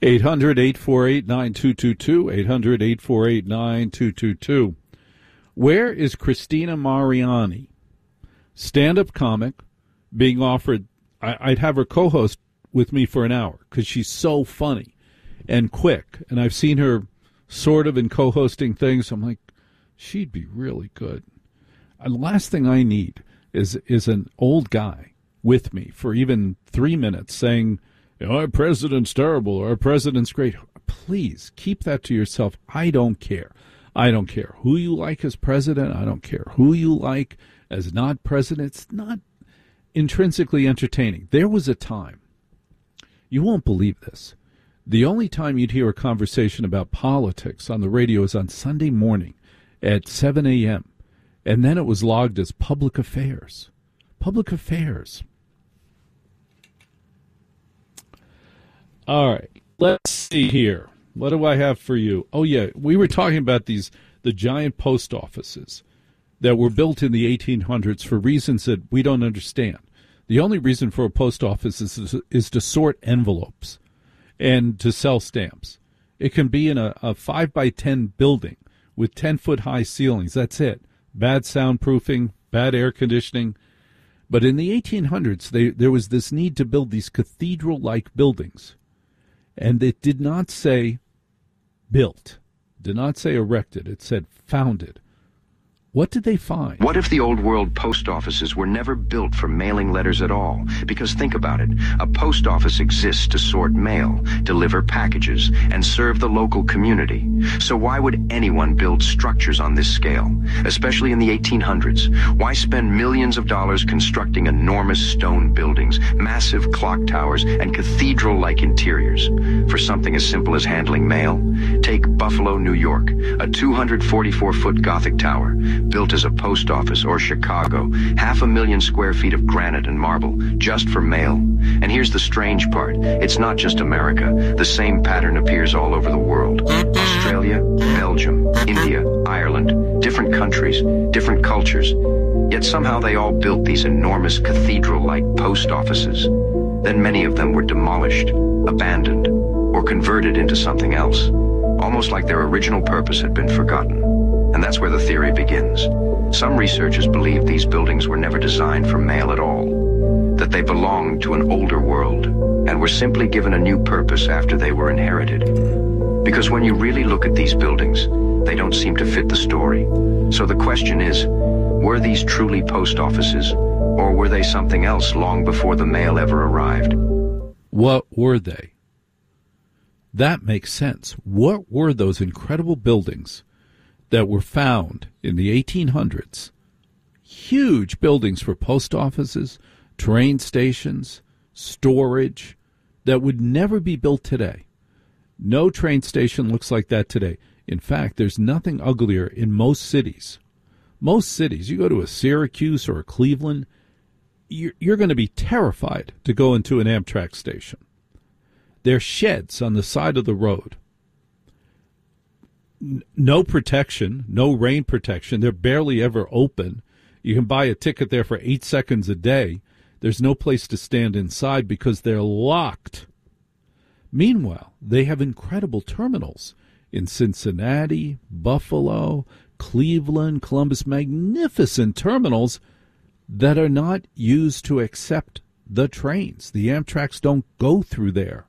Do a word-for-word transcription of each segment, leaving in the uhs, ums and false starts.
eight hundred, eight four eight, nine two two two, eight hundred, eight four eight, nine two two two. Where is Christina Mariani, stand-up comic, being offered? I, I'd have her co-host with me for an hour because she's so funny and quick. And I've seen her sort of in co-hosting things. I'm like, she'd be really good. And the last thing I need is is an old guy with me for even three minutes saying, you know, our president's terrible, our president's great. Please keep that to yourself. I don't care. I don't care who you like as president. I don't care who you like as not president. It's not intrinsically entertaining. There was a time, you won't believe this, the only time you'd hear a conversation about politics on the radio is on Sunday morning at seven a.m., and then it was logged as public affairs. Public affairs. All right, let's see here. What do I have for you? Oh, yeah, we were talking about these, the giant post offices that were built in the eighteen hundreds for reasons that we don't understand. The only reason for a post office is, is to sort envelopes and to sell stamps. It can be in a, a five by ten building with ten-foot-high ceilings. That's it. Bad soundproofing, bad air conditioning. But in the eighteen hundreds, they, there was this need to build these cathedral-like buildings. And it did not say built, did not say erected. It said founded. What did they find? What if the old world post offices were never built for mailing letters at all? Because think about it. A post office exists to sort mail, deliver packages, and serve the local community. So why would anyone build structures on this scale? Especially in the eighteen hundreds. Why spend millions of dollars constructing enormous stone buildings, massive clock towers, and cathedral-like interiors? For something as simple as handling mail? Take Buffalo, New York, a two hundred forty-four foot Gothic tower, built as a post office, or Chicago, half a million square feet of granite and marble, just for mail. And here's the strange part. It's not just America. The same pattern appears all over the world. Australia, Belgium, India, Ireland, different countries, different cultures. Yet somehow they all built these enormous cathedral-like post offices. Then many of them were demolished, abandoned, or converted into something else, almost like their original purpose had been forgotten. And that's where the theory begins. Some researchers believe these buildings were never designed for mail at all, that they belonged to an older world and were simply given a new purpose after they were inherited. Because when you really look at these buildings, they don't seem to fit the story. So the question is, were these truly post offices, or were they something else long before the mail ever arrived? What were they? That makes sense. What were those incredible buildings that were found in the eighteen hundreds? Huge buildings for post offices, train stations, storage, that would never be built today. No train station looks like that today. In fact, there's nothing uglier in most cities. Most cities, you go to a Syracuse or a Cleveland, you're, you're going to be terrified to go into an Amtrak station. They're sheds on the side of the road. No protection, no rain protection. They're barely ever open. You can buy a ticket there for eight seconds a day. There's no place to stand inside because they're locked. Meanwhile, they have incredible terminals in Cincinnati, Buffalo, Cleveland, Columbus, magnificent terminals that are not used to accept the trains. The Amtraks don't go through there.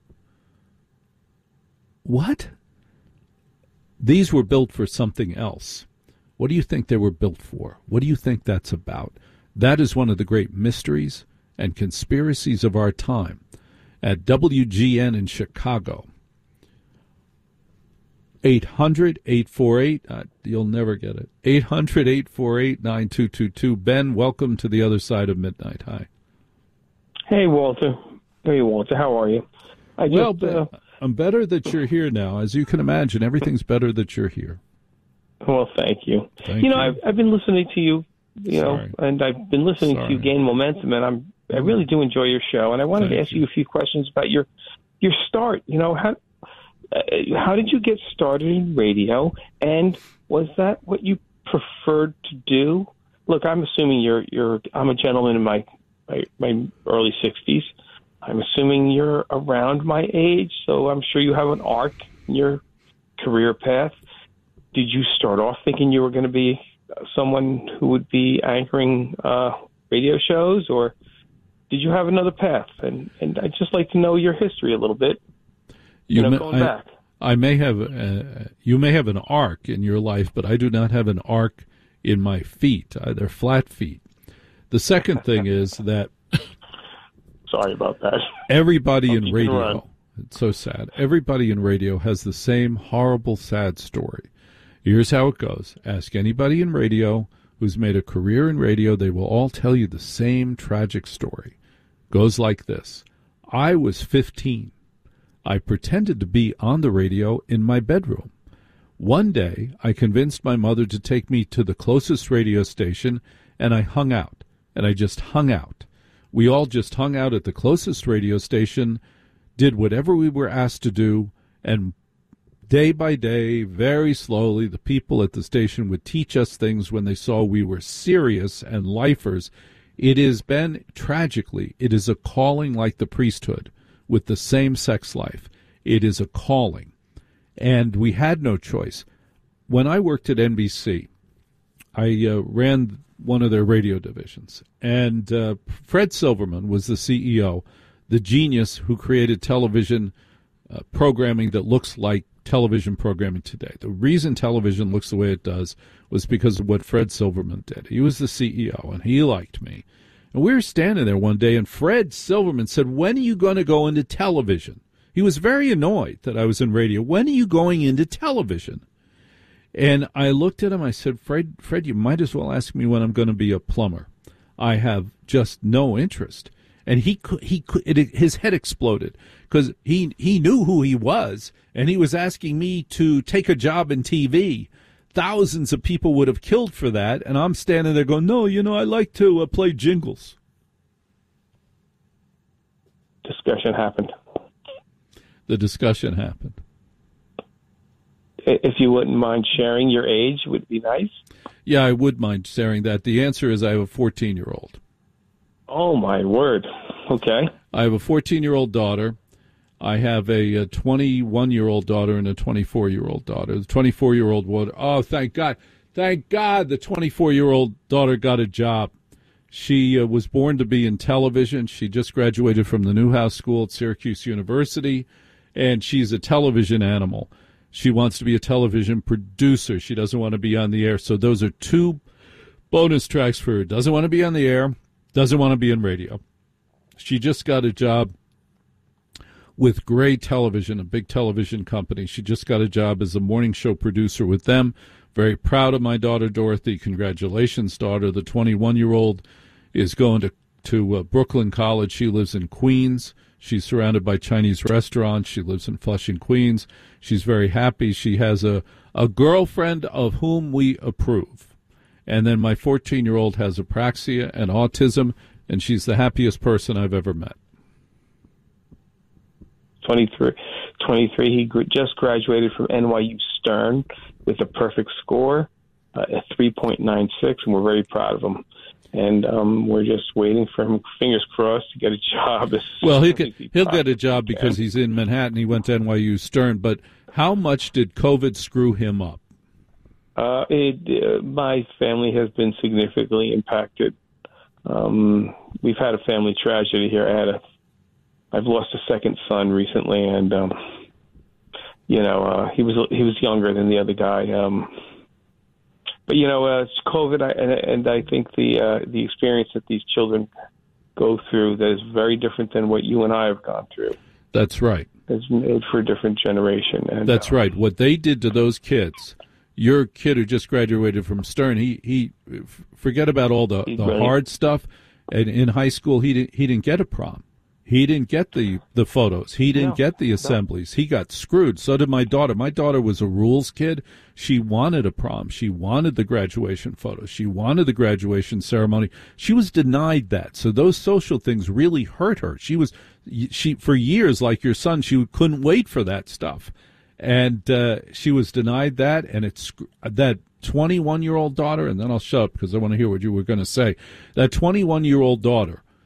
What? These were built for something else. What do you think they were built for? What do you think that's about? That is one of the great mysteries and conspiracies of our time. At W G N in Chicago, eight hundred, eight four eight, uh, you'll never get it, eight hundred, eight four eight, nine two two two. Ben, welcome to the other side of midnight. Hi. Hey, Walter. Hey, Walter. How are you? I well, just, Ben, uh, I'm better that you're here now. As you can imagine, everything's better that you're here. Well, thank you. Thank you know, you. I've, I've been listening to you, you Sorry. know, and I've been listening Sorry. to you gain momentum, and I'm I really do enjoy your show. And I wanted Thank to ask you. you a few questions about your your start. You know, how uh, how did you get started in radio, and was that what you preferred to do? Look, I'm assuming you're you're I'm a gentleman in my my, my early sixties. I'm assuming you're around my age, so I'm sure you have an arc in your career path. Did you start off thinking you were going to be someone who would be anchoring uh, radio shows, or did you have another path? And, and I'd just like to know your history a little bit. You, you know, may, going I, back. I may have, uh, you may have an arc in your life, but I do not have an arc in my feet. Uh, they're flat feet. The second thing is that sorry about that. Everybody in radio, it's so sad. Everybody in radio has the same horrible, sad story. Here's how it goes. Ask anybody in radio who's made a career in radio. They will all tell you the same tragic story. Goes like this. I was fifteen. I pretended to be on the radio in my bedroom. One day, I convinced my mother to take me to the closest radio station, and I hung out. And I just hung out. We all just hung out at the closest radio station, did whatever we were asked to do, and day by day, very slowly, the people at the station would teach us things when they saw we were serious and lifers. It has been, tragically, it is a calling like the priesthood with the same-sex life. It is a calling. And we had no choice. When I worked at N B C, I uh, ran one of their radio divisions, and uh, Fred Silverman was the C E O, the genius who created television uh, programming that looks like television programming today. The reason television looks the way it does was because of what Fred Silverman did. He was the C E O, and he liked me. And we were standing there one day, and Fred Silverman said, "When are you going to go into television?" He was very annoyed that I was in radio. "When are you going into television?" And I looked at him. I said, Fred, Fred, you might as well ask me when I'm going to be a plumber. I have just no interest. And he could, he could, it, his head exploded because he he knew who he was, and he was asking me to take a job in T V. Thousands of people would have killed for that, and I'm standing there going, "No, you know, I like to uh, play jingles." Discussion happened. The discussion happened. If you wouldn't mind sharing your age, would be nice. Yeah, I would mind sharing that. The answer is I have a fourteen-year-old. Oh, my word. Okay. I have a fourteen-year-old daughter. I have a twenty-one-year-old daughter and a twenty-four-year-old daughter. The twenty-four-year-old daughter, oh, thank God. Thank God the twenty-four-year-old daughter got a job. She uh, was born to be in television. She just graduated from the Newhouse School at Syracuse University, and she's a television animal. She wants to be a television producer. She doesn't want to be on the air. So those are two bonus tracks for her. Doesn't want to be on the air, doesn't want to be in radio. She just got a job with Gray Television, a big television company. She just got a job as a morning show producer with them. Very proud of my daughter, Dorothy. Congratulations, daughter. The twenty-one-year-old is going to, to uh, Brooklyn College. She lives in Queens. She's surrounded by Chinese restaurants. She lives in Flushing, Queens. She's very happy. She has a, a girlfriend of whom we approve. And then my fourteen-year-old has apraxia and autism, and she's the happiest person I've ever met. twenty-three. twenty-three. He gr- just graduated from N Y U Stern with a perfect score, uh, a three point nine six, and we're very proud of him. And um, we're just waiting for him, fingers crossed, to get a job. Well, he'll get, he'll get a job because he's in Manhattan. He went to N Y U Stern. But how much did COVID screw him up? Uh, it, uh, my family has been significantly impacted. Um, we've had a family tragedy here. I had a, I've lost a second son recently, and um, you know, uh, he was he was younger than the other guy. Um, But, you know, uh, it's COVID, I, and, and I think the uh, the experience that these children go through that is very different than what you and I have gone through. That's right. It's made for a different generation. And, That's uh, right. What they did to those kids, your kid who just graduated from Stern, he, he forget about all the, the right. hard stuff. And in high school, he didn't, he didn't get a prom. He didn't get the, the photos. He didn't no, get the assemblies. No. He got screwed. So did my daughter. My daughter was a rules kid. She wanted a prom. She wanted the graduation photos. She wanted the graduation ceremony. She was denied that. So those social things really hurt her. She was, she for years, like your son, she couldn't wait for that stuff. And uh, she was denied that. And it's that twenty-one-year-old daughter, and then I'll shut up because I want to hear what you were going to say. That twenty-one-year-old daughter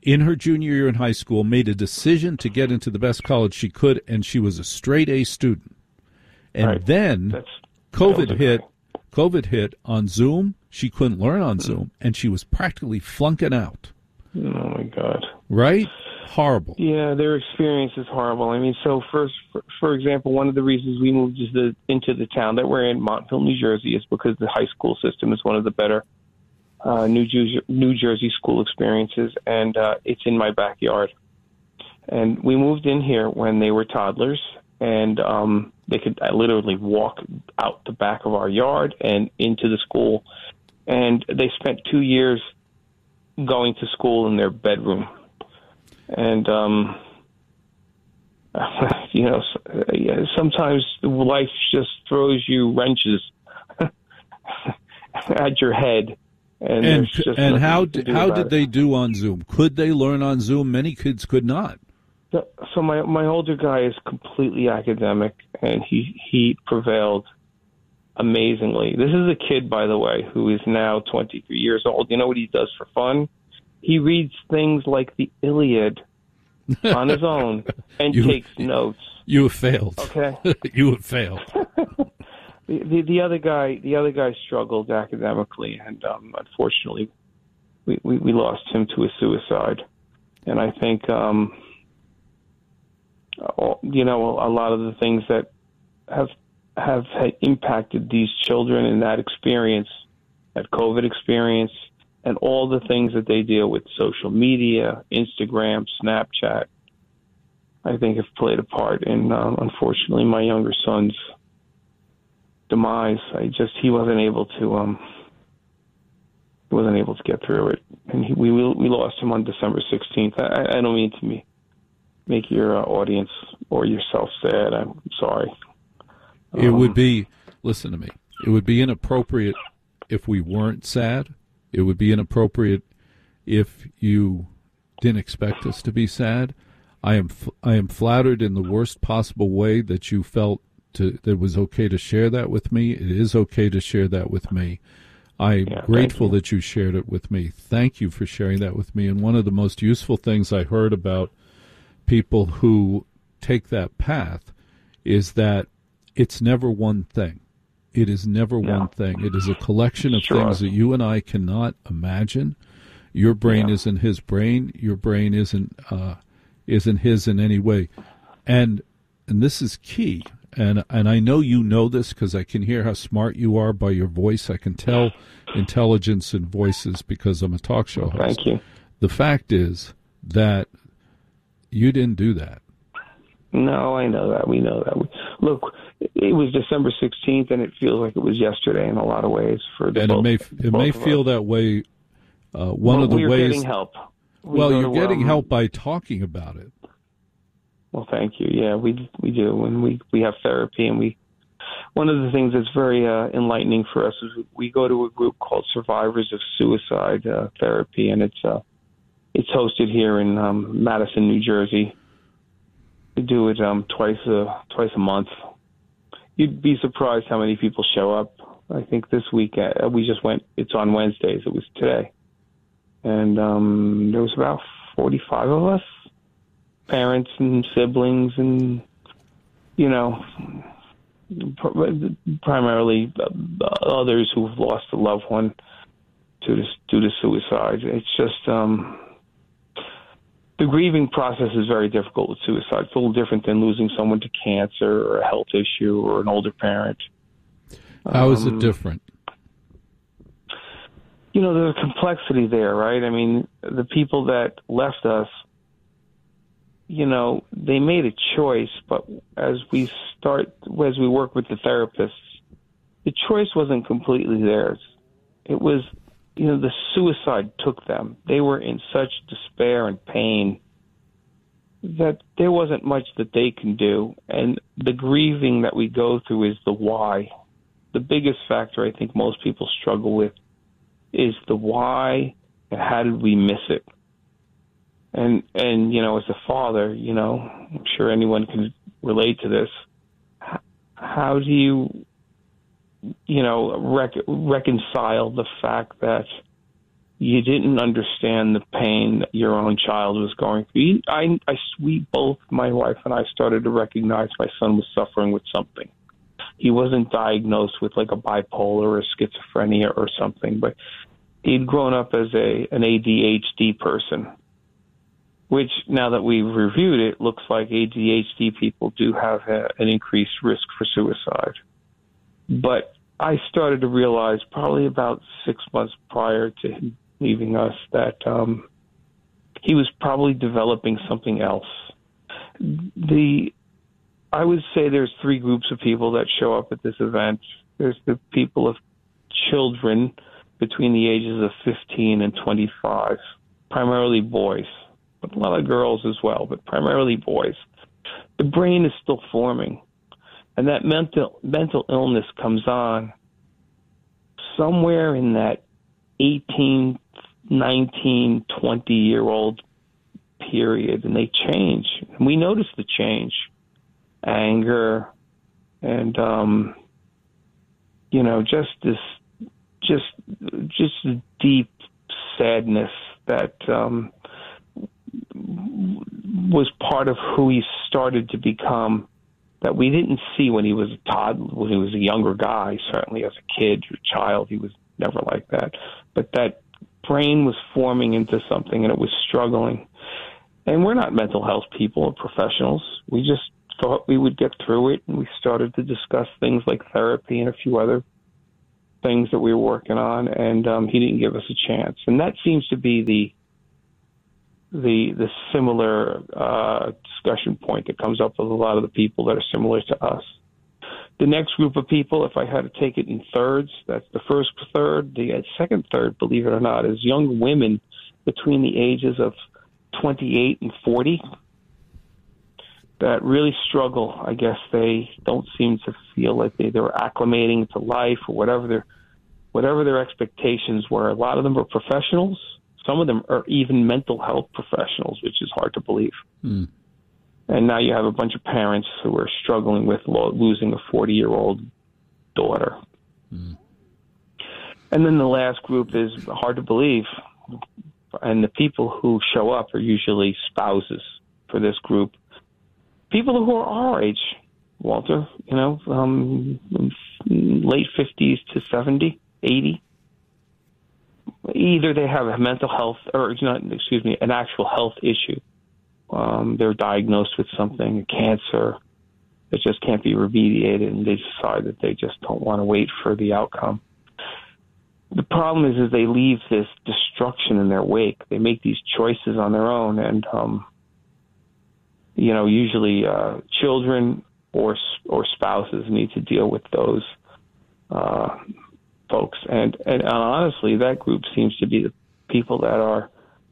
in her junior year in high school, made a decision to get into the best college she could, and she was a straight A student. And Right. then That's COVID that was hit. okay. COVID hit on Zoom. She couldn't learn on Zoom, and she was practically flunking out. Oh my God. Right? Horrible. Yeah, their experience is horrible. I mean, so first, for, for example, one of the reasons we moved is the, into the town that we're in, Montville, New Jersey, is because the high school system is one of the better uh, New, Jersey, New Jersey school experiences, and uh, it's in my backyard. And we moved in here when they were toddlers, and um, they could I literally walk out the back of our yard and into the school. And they spent two years going to school in their bedroom. And, um, you know, sometimes life just throws you wrenches at your head. And, And there's just and nothing how you did, can do how about did it. they do on Zoom? Could they learn on Zoom? Many kids could not. So, so my my older guy is completely academic, and he he prevailed amazingly. This is a kid, by the way, who is now twenty-three years old. You know what he does for fun? He reads things like the Iliad on his own and You- takes notes. You have failed. Okay. You have failed. The, the the other guy the other guy struggled academically, and um, unfortunately, we, we we lost him to a suicide. And I think um, all, you know a lot of the things that have have had impacted these children in that experience, that COVID experience, and all the things that they deal with, social media, Instagram, Snapchat, I think have played a part in, um, unfortunately, my younger son's demise. I just, he wasn't able to, um, he wasn't able to get through it. And he, we we lost him on December sixteenth. I, I don't mean to me, make your uh, audience or yourself sad. I'm sorry. It Um, would be, listen to me, it would be inappropriate if we weren't sad. It would be inappropriate if you didn't expect us to be sad. I am f- I am flattered in the worst possible way that you felt to, that it was okay to share that with me. It is okay to share that with me. I'm Yeah, thank grateful you. that you shared it with me. Thank you for sharing that with me. And one of the most useful things I heard about people who take that path is that it's never one thing. It is never No. one thing. It is a collection of Sure. things that you and I cannot imagine. Your brain Yeah. isn't his brain. Your brain isn't uh, isn't his in any way. And and this is key. And and I know you know this because I can hear how smart you are by your voice. I can tell intelligence in voices because I'm a talk show host. Thank you. The fact is that you didn't do that. No, I know that. We know that. We, look, it was December sixteenth, and it feels like it was yesterday in a lot of ways. For the And both, it may it both may of feel us. that way. Uh, one Well, of the we're ways. getting help. We Well, go you're to, getting um, help by talking about it. Well, thank you. Yeah, we we do, and we we have therapy, and we. One of the things that's very uh, enlightening for us is we go to a group called Survivors of Suicide uh, Therapy, and it's uh, it's hosted here in um, Madison, New Jersey. We do it um, twice a twice a month. You'd be surprised how many people show up. I think this week uh, we just went. It's on Wednesdays. It was today, and um, there was about forty-five of us, parents and siblings, and you know, pr- primarily uh, others who've lost a loved one due to due to suicide. It's just. Um, The grieving process is very difficult with suicide. It's a little different than losing someone to cancer or a health issue or an older parent. How is it Um, different? You know, there's a complexity there, right? I mean, the people that left us, you know, they made a choice, but as we start, as we work with the therapists, the choice wasn't completely theirs. It was, you know, the suicide took them. They were in such despair and pain that there wasn't much that they can do. And the grieving that we go through is the why. The biggest factor I think most people struggle with is the why and how did we miss it? And, and you know, as a father, you know, I'm sure anyone can relate to this. H- How do you, you know, rec- reconcile the fact that you didn't understand the pain that your own child was going through. I, I, we both, my wife and I, started to recognize my son was suffering with something. He wasn't diagnosed with like a bipolar or schizophrenia or something, but he'd grown up as a an A D H D person, which now that we've reviewed it, looks like A D H D people do have a, an increased risk for suicide. But I started to realize probably about six months prior to him leaving us that um, he was probably developing something else. The I would say there's three groups of people that show up at this event. There's the people of children between the ages of fifteen and twenty-five, primarily boys, but a lot of girls as well, but primarily boys. The brain is still forming, and that mental mental illness comes on somewhere in that eighteen, nineteen, twenty-year-old period, and they change. And we notice the change. Anger, and um, you know, just this, just, just deep sadness that um, was part of who he started to become. That we didn't see when he was a toddler, when he was a younger guy. Certainly, as a kid or child, he was never like that. But that brain was forming into something, and it was struggling. And we're not mental health people or professionals. We just thought we would get through it, and we started to discuss things like therapy and a few other things that we were working on, and um, he didn't give us a chance. And that seems to be the the the similar uh, discussion point that comes up with a lot of the people that are similar to us. The next group of people, if I had to take it in thirds, that's the first third. The second third, believe it or not, is young women between the ages of twenty-eight and forty that really struggle. I guess they don't seem to feel like they, they're acclimating to life or whatever their whatever their expectations were. A lot of them are professionals. Some of them are even mental health professionals, which is hard to believe. Mm. And now you have a bunch of parents who are struggling with lo- losing a forty-year-old daughter. Mm. And then the last group is hard to believe. And the people who show up are usually spouses for this group. People who are our age, Walter, you know, um, late fifties to seventy, eighty. Either they have a mental health, or not, excuse me, an actual health issue. Um, they're diagnosed with something, a cancer, that just can't be remediated, and they decide that they just don't want to wait for the outcome. The problem is, is they leave this destruction in their wake. They make these choices on their own, and um, you know, usually uh, children or or spouses need to deal with those uh, folks. And, and and honestly, that group seems to be the people that are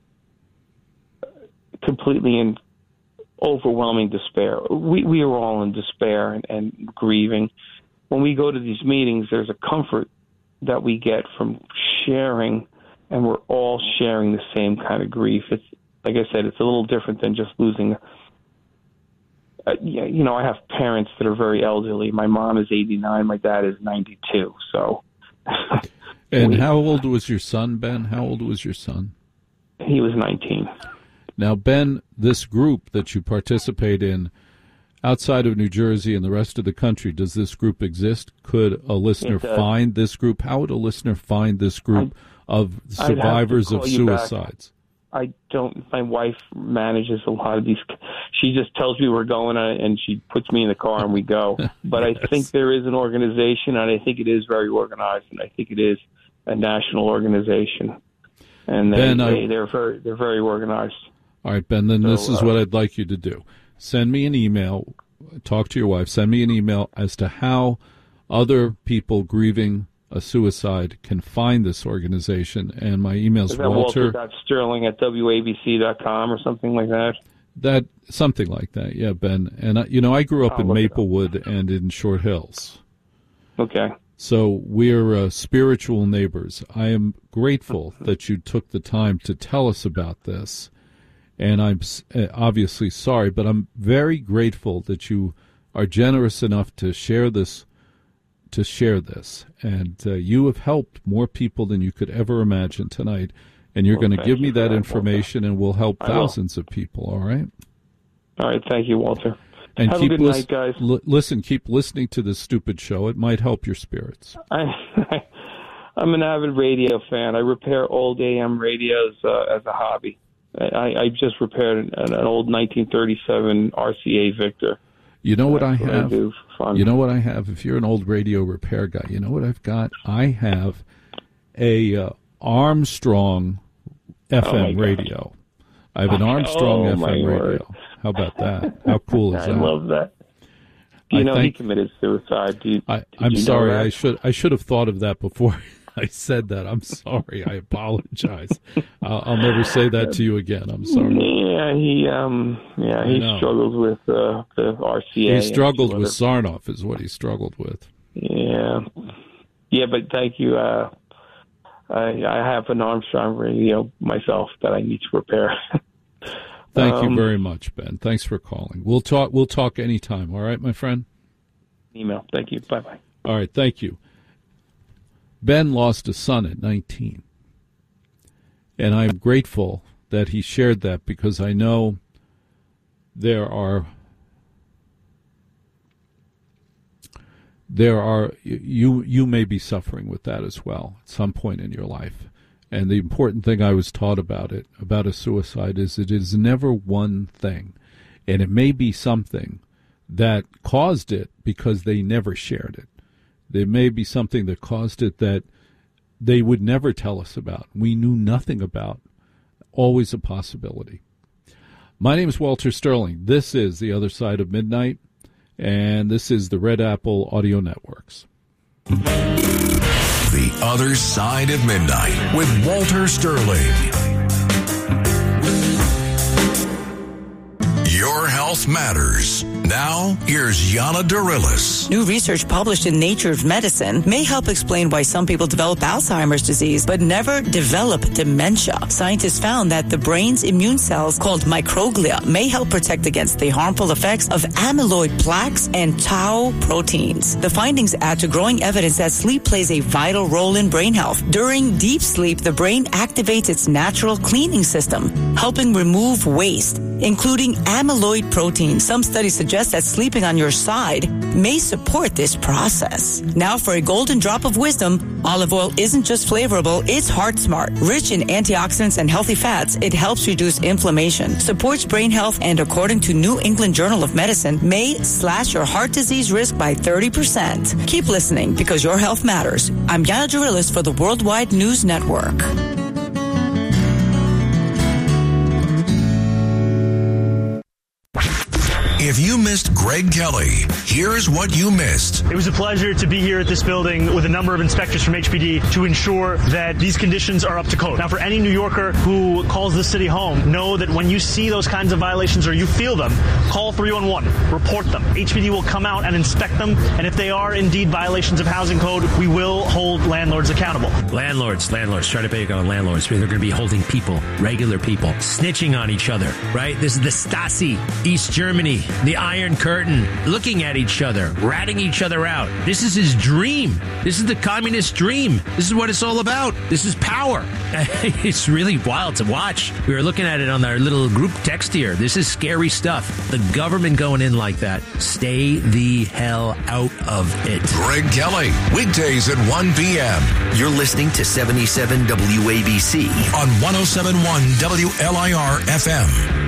completely in overwhelming despair. We we are all in despair and, and grieving. When we go to these meetings, there's a comfort that we get from sharing, and we're all sharing the same kind of grief. It's, like I said, it's a little different than just losing. Uh, you know, I have parents that are very elderly. My mom is eighty-nine. My dad is ninety-two. So. And we, how old was your son, Ben? How old was your son? He was nineteen. Now, Ben, this group that you participate in outside of New Jersey and the rest of the country, does this group exist? Could a listener find this group? How would a listener find this group I'd, of survivors of suicides? I don't, my wife manages a lot of these. She just tells me we're going and she puts me in the car and we go. But yes. I think there is an organization, and I think it is very organized, and I think it is a national organization. And they, Ben, they, I, they're very, they're very organized. All right, Ben, then so, this is uh, what I'd like you to do. Send me an email, talk to your wife, send me an email as to how other people grieving a suicide can find this organization. And my email is Walter. Walter Sterling at W A B C dot com or something like that. That something like that, yeah, Ben. And I, you know, I grew up I'll in Maplewood and in Short Hills. Okay. So we're uh, spiritual neighbors. I am grateful that you took the time to tell us about this. And I'm obviously sorry, but I'm very grateful that you are generous enough to share this to share this. And uh, you have helped more people than you could ever imagine tonight And you're Well, going to thank give you me for that that, information, and we'll help I will. thousands of people, all right? All right. Thank you, Walter. And Have keep a good lis- night, guys. L- listen, keep listening to this stupid show. It might help your spirits. I, I'm an avid radio fan. I repair old A M radios uh, as a hobby. I, I just repaired an, an old nineteen thirty-seven R C A Victor. You know what I That's what I have? do for fun. You know what I have? If you're an old radio repair guy, you know what I've got? I have a uh, Armstrong F M Oh, my God. radio. I have an Armstrong Oh, F M my radio. word. How about that? How cool is I that? love that. Do you I know think- he committed suicide? Do you, I, did I'm you know sorry. that? I should I should have thought of that before I said that. I'm sorry. I apologize. I'll, I'll never say that to you again. I'm sorry. Yeah, he um, yeah, I he know. struggled with uh, the R C A. He struggled and with other- Sarnoff, is what he struggled with. Yeah, yeah, but thank you. Uh, I, I have an Armstrong radio myself that I need to repair. Thank Um, you very much, Ben. Thanks for calling. We'll talk. We'll talk anytime. All right, my friend. Email. Thank you. Bye bye. All right. Thank you. Ben lost a son at nineteen, and I'm grateful that he shared that, because I know there are there are you you may be suffering with that as well at some point in your life. And the important thing I was taught about it, about a suicide, is it is never one thing. And it may be something that caused it because they never shared it. There may be something that caused it that they would never tell us about. We knew nothing about. Always a possibility. My name is Walter Sterling. This is The Other Side of Midnight, and this is the Red Apple Audio Networks. The Other Side of Midnight with Walter Sterling. Your health matters. Now, here's Yana Darilis. New research published in Nature Medicine may help explain why some people develop Alzheimer's disease but never develop dementia. Scientists found that the brain's immune cells, called microglia, may help protect against the harmful effects of amyloid plaques and tau proteins. The findings add to growing evidence that sleep plays a vital role in brain health. During deep sleep, the brain activates its natural cleaning system, helping remove waste, including amyloid protein. Some studies suggest that sleeping on your side may support this process. Now for a golden drop of wisdom, olive oil isn't just flavorable, it's heart smart. Rich in antioxidants and healthy fats, it helps reduce inflammation, supports brain health, and according to New England Journal of Medicine, may slash your heart disease risk by thirty percent. Keep listening, because your health matters. I'm Yana Darilis for the Worldwide News Network. If you missed Greg Kelly, here's what you missed. It was a pleasure to be here at this building with a number of inspectors from H P D to ensure that these conditions are up to code. Now, for any New Yorker who calls the city home, know that when you see those kinds of violations or you feel them, call three one one, report them. H P D will come out and inspect them, and if they are indeed violations of housing code, we will hold landlords accountable. Landlords, landlords, try to pick on landlords. They're going to be holding people, regular people, snitching on each other, right? This is the Stasi, East Germany, the Iron Curtain, looking at each other, ratting each other out. This is his dream. This is the communist dream. This is what it's all about. This is power. It's really wild to watch. We were looking at it on our little group text here. This is scary stuff. The government going in like that. Stay the hell out of it. Greg Kelly, weekdays at one p.m. You're listening to seventy-seven W A B C on one oh seven point one W L I R F M.